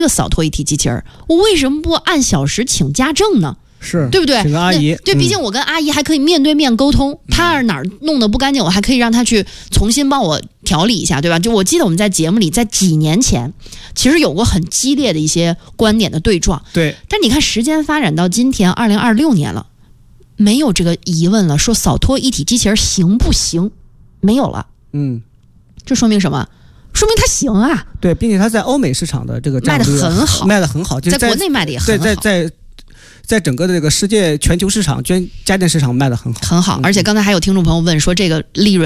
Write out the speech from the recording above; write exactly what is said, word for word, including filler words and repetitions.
个扫拖一体机器人，我为什么不按小时请家政呢？ 是， 对不对？ 请个阿姨， 对，毕竟我跟阿姨还可以面对面沟通，她要是哪儿弄得不干净，我还可以让她去重新帮我调理一下，对吧？就我记得我们在节目里，在几年前，其实有过很激烈的一些观点的对撞。 对， 但你看，时间发展到今天，二零二六年了，没有这个疑问了，说扫拖一体机器人行不行？没有了。 嗯， 这说明什么？说明它行啊。 对，并且它在欧美市场的这个卖的很好， 卖的很好，就是在国内卖的也很好。 在在在。在整个的这个世界全球市场、全家电市场卖得很好， 很好。而且刚才还有听众朋友问说，这个利润